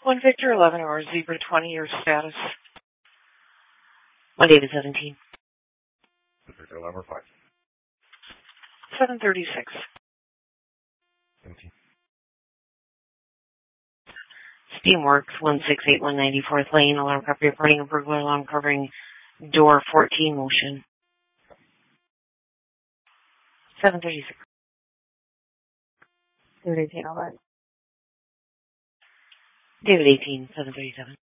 1 Victor 11 or Zebra 20, your status. 1 David 17. Victor 11 or 5. 736. 17. Steamworks 168 194th Lane, alarm copy reporting a burglar alarm covering door 14 motion. 736. David 18, all that. David 18, 737.